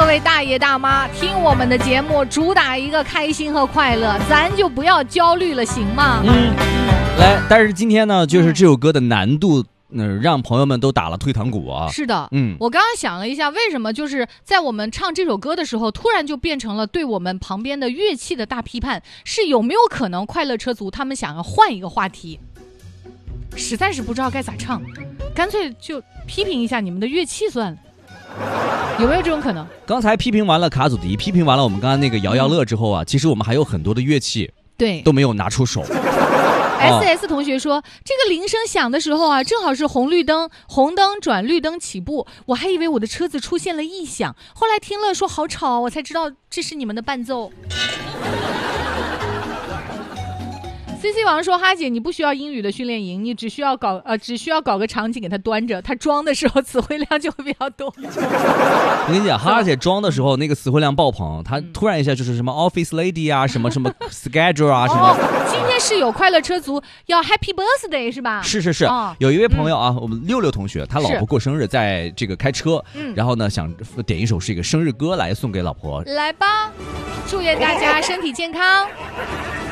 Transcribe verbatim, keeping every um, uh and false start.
各位大爷大妈，听我们的节目主打一个开心和快乐，咱就不要焦虑了，行吗？ 嗯，来，但是今天呢，就是这首歌的难度。嗯，让朋友们都打了退堂鼓啊！ 是的，嗯，我刚刚想了一下，为什么就是在我们唱这首歌的时候，突然就变成了对我们旁边的乐器的大批判？是有没有可能快乐车族他们想要换一个话题？实在是不知道该咋唱，干脆就批评一下你们的乐器算了。有没有这种可能？ 刚才批评完了卡祖笛，批评完了我们刚刚那个摇摇乐之后啊，嗯、其实我们还有很多的乐器， 对， 都没有拿出手。 S S 同学说，这个铃声响的时候啊，正好是红绿灯，红灯转绿灯起步，我还以为我的车子出现了异响，后来听了说好吵，我才知道这是你们的伴奏。C C 王说，哈姐你不需要英语的训练营，你只需要搞呃只需要搞个场景给他端着，他装的时候词汇量就会比较多。 我跟你讲，哈姐装的时候那个词汇量爆棚，他突然一下就是什么 office lady 啊，什么什么 schedule 啊，什么。 哦，今天是有快乐车族要 Happy Birthday 是吧？ 是是是，哦、有一位朋友啊，嗯、我们六六同学，他老婆过生日，在这个开车，然后呢想点一首是一个生日歌来送给老婆。 来吧，祝愿大家身体健康。